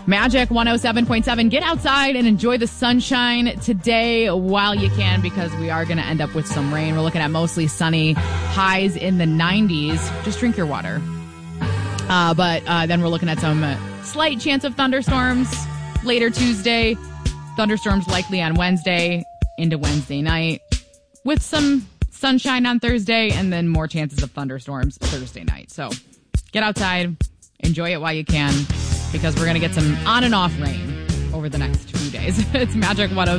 Magic 107.7. Get outside and enjoy the sunshine today while you can, because we are going to end up with some rain. We're looking at mostly sunny, highs in the 90s. Just drink your water. But then we're looking at some slight chance of thunderstorms later Tuesday. Thunderstorms likely on Wednesday into Wednesday night, with some sunshine on Thursday, and then more chances of thunderstorms Thursday night. So get outside, enjoy it while you can, because we're going to get some on and off rain over the next few days. It's Magic 107.